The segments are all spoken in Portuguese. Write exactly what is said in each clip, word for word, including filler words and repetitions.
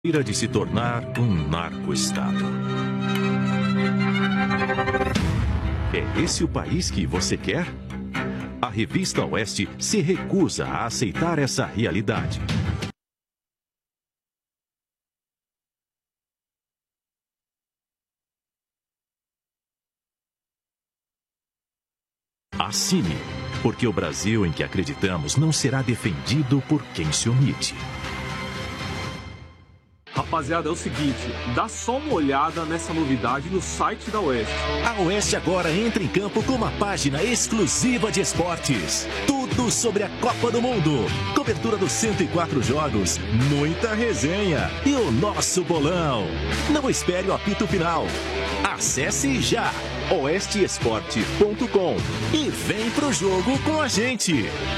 de se tornar um narco-estado. É esse o país que você quer? A revista Oeste se recusa a aceitar essa realidade. Assine, porque o Brasil em que acreditamos não será defendido por quem se omite. Rapaziada, é o seguinte, dá só uma olhada nessa novidade no site da Oeste. A Oeste agora entra em campo com uma página exclusiva de esportes. Tudo sobre a Copa do Mundo. Cobertura dos cento e quatro jogos, muita resenha e o nosso bolão. Não espere o apito final. Acesse já oeste esporte ponto com e vem pro jogo com a gente.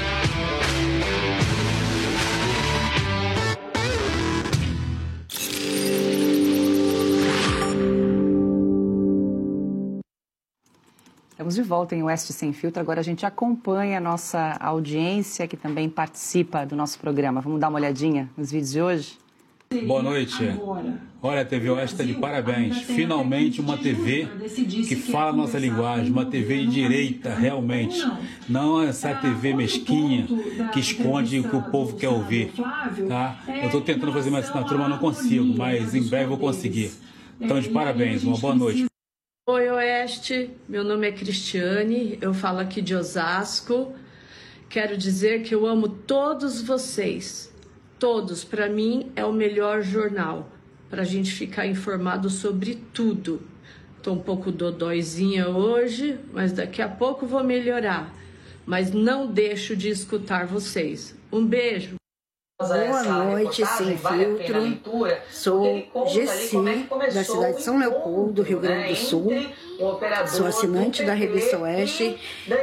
Estamos de volta em Oeste Sem Filtro. Agora a gente acompanha a nossa audiência que também participa do nosso programa. Vamos dar uma olhadinha nos vídeos de hoje? Boa noite. Olha, a T V Oeste está de parabéns. Finalmente uma T V que fala a nossa linguagem, uma T V de direita, realmente. Não essa T V mesquinha que esconde o que o povo quer ouvir. Tá? Eu estou tentando fazer minha assinatura, mas não consigo, mas em breve vou conseguir. Então, de parabéns. Uma boa noite. Oi, Oeste, meu nome é Cristiane, eu falo aqui de Osasco. Quero dizer que eu amo todos vocês, todos. Para mim é o melhor jornal, para a gente ficar informado sobre tudo. Estou um pouco dodóizinha hoje, mas daqui a pouco vou melhorar. Mas não deixo de escutar vocês. Um beijo. Boa noite, Sem Filtro. Sou Gessi, da cidade de São Leopoldo, Rio Grande do Sul. Sou assinante da revista Oeste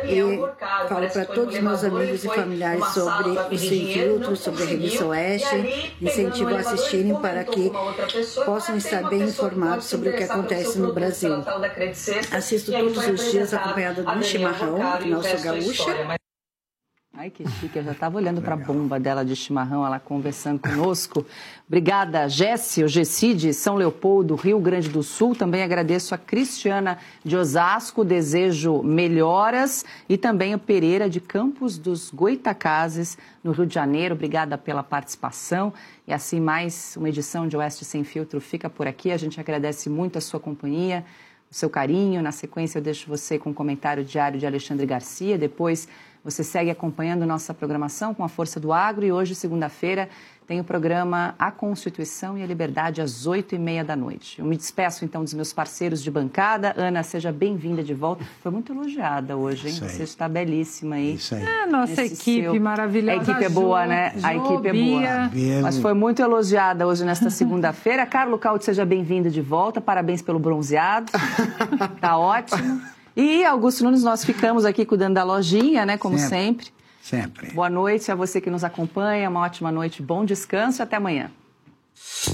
e falo para todos os meus amigos e familiares sobre o Sem Filtro, sobre a revista Oeste. Incentivo a assistirem para que possam estar bem informados sobre o que acontece no Brasil. Assisto todos os dias acompanhada do chimarrão, afinal sou gaúcha. Ai, que chique, eu já estava olhando para a bomba dela de chimarrão, ela conversando conosco. Obrigada, Gessi, o Gessi de São Leopoldo, Rio Grande do Sul. Também agradeço a Cristiana de Osasco, desejo melhoras. E também o Pereira de Campos dos Goitacazes, no Rio de Janeiro. Obrigada pela participação. E assim, mais uma edição de Oeste Sem Filtro fica por aqui. A gente agradece muito a sua companhia, o seu carinho. Na sequência, eu deixo você com o comentário diário de Alexandre Garcia. Depois, você segue acompanhando nossa programação com a Força do Agro e hoje, segunda-feira, tem o programa A Constituição e a Liberdade às oito e meia da noite. Eu me despeço, então, dos meus parceiros de bancada. Ana, seja bem-vinda de volta. Foi muito elogiada hoje, hein? Você está belíssima aí. Isso aí. Ah, nossa equipe seu... maravilhosa. A equipe é boa, né? Jo, a equipe é boa. Bia. Mas foi muito elogiada hoje, nesta segunda-feira. Carlos Caldi, seja bem-vindo de volta. Parabéns pelo bronzeado. Tá ótimo. E, Augusto Nunes, nós ficamos aqui cuidando da lojinha, né? Como sempre. Sempre. Sempre. Boa noite a você que nos acompanha. Uma ótima noite, bom descanso e até amanhã.